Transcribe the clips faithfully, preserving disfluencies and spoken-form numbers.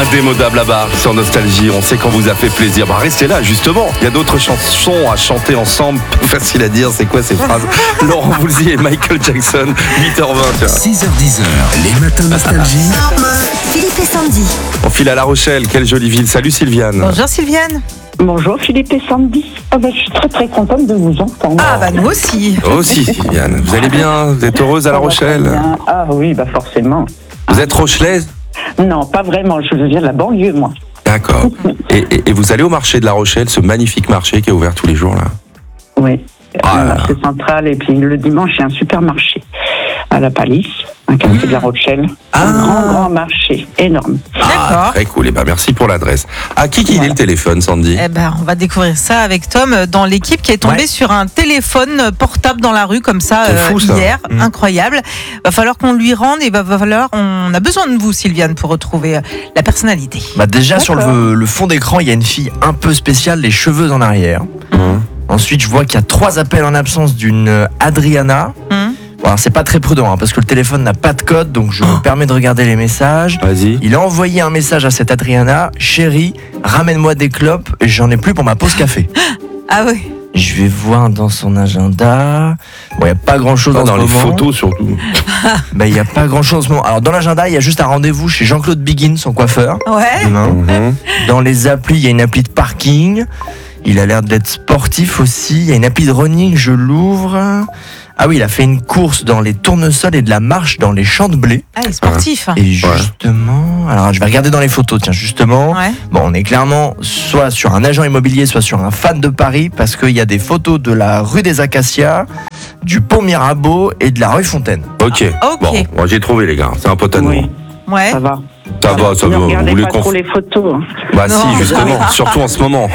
indémodable là-bas sur Nostalgie. On sait qu'on vous a fait plaisir. Bah, restez là, justement. Il y a d'autres chansons à chanter ensemble. Facile à dire, c'est quoi ces phrases? Laurent Voulzy et Michael Jackson, huit heures vingt. six heures dix, les matins Nostalgie. Philippe et Sandy. On file à La Rochelle, quelle jolie ville. Salut Sylviane. Bonjour Sylviane. Bonjour Philippe et Sandy. Oh ben, je suis très très contente de vous entendre. Ah bah nous aussi. Aussi Sylviane. Vous allez bien? Vous êtes heureuse à La Rochelle? Ah oui, bah forcément. Vous êtes rochelaise? Non, pas vraiment, je viens de la banlieue moi. D'accord. Et, et, et vous allez au marché de La Rochelle, ce magnifique marché qui est ouvert tous les jours là? Oui, Ah un là marché central et puis le dimanche il y a un supermarché à la Palisse, un quartier de La Rochelle. Ah. Un grand grand marché, énorme. Ah, D'accord. très cool. Et ben merci pour l'adresse. À qui qu'il est le téléphone, Sandy? Eh ben, on va découvrir ça avec Tom dans l'équipe qui est tombé Ouais. sur un téléphone portable dans la rue comme ça C'est euh, fou, ça. hier. Mmh. Incroyable. Va falloir qu'on lui rende et va va falloir. On a besoin de vous, Sylviane, pour retrouver euh, la personnalité. Bah déjà sur D'accord. le, le fond d'écran, il y a une fille un peu spéciale, les cheveux en arrière. Hum. Ensuite, je vois qu'il y a trois appels en absence d'une euh, Adriana. Hum. Bon, alors, c'est pas très prudent hein, parce que le téléphone n'a pas de code, donc je me permets de regarder les messages. Vas-y. Il a envoyé un message à cette Adriana: chérie, ramène-moi des clopes, j'en ai plus pour ma pause café. Ah oui. Je vais voir dans son agenda. Bon, il n'y a pas grand chose Pas en dans ce les moment. photos surtout. Bah, il n'y a pas grand chose en ce moment. Alors, dans l'agenda, il y a juste un rendez-vous chez Jean-Claude Biguin, son coiffeur. Ouais. Demain. Mhm. Dans les applis, il y a une appli de parking. Il a l'air d'être sportif aussi. Il y a une appli de running, je l'ouvre. Ah oui, il a fait une course dans les tournesols et de la marche dans les champs de blé. Ah, il est sportif. Et justement, alors je vais regarder dans les photos, tiens, justement. Ouais. Bon, on est clairement soit sur un agent immobilier, soit sur un fan de Paris, parce qu'il y a des photos de la rue des Acacias, du pont Mirabeau et de la rue Fontaine. Ok. Ok. Bon, moi j'ai trouvé les gars. C'est un pote à nous. Oui, Ouais. ça va. Ça va, ça ne va. Vous regardez voulez pas qu'on trop f- les photos. hein. Bah Non. si, justement. Surtout en ce moment.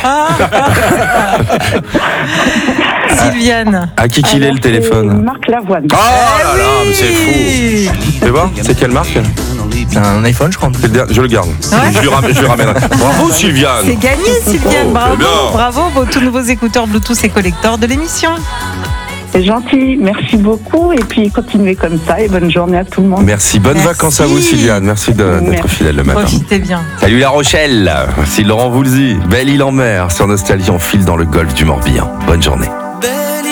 Sylviane. À qui qu'il est Alors, le téléphone? c'est Marc Lavoine. Oh là là, mais c'est fou. Tu vois? C'est quelle marque? C'est un iPhone, je crois. C'est le der- Je le garde. Ouais. Je, lui ramène, je lui ramènerai. Bravo Sylviane. C'est gagné, Sylviane. Oh, bravo. c'est bien. Bravo. Vos tout nouveaux écouteurs Bluetooth et collecteurs de l'émission. C'est gentil, merci beaucoup et puis continuez comme ça et bonne journée à tout le monde. Merci. Bonnes Merci. vacances à vous Sylviane. Merci de- d'être Merci. fidèle le matin. Profitez bien. Salut La Rochelle. Merci Laurent Voulzy. Belle île en mer sur Nostalgie. On file dans le golfe du Morbihan. Bonne journée.